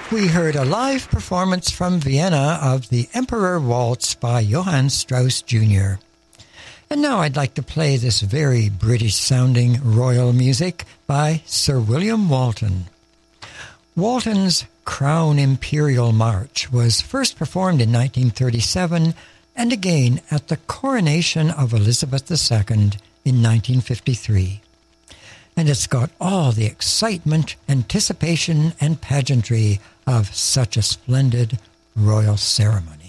We heard a live performance from Vienna of the Emperor Waltz by Johann Strauss Jr. And now I'd like to play this very British-sounding royal music by Sir William Walton. Walton's Crown Imperial March was first performed in 1937 and again at the coronation of Elizabeth II in 1953. And it's got all the excitement, anticipation, and pageantry of such a splendid royal ceremony.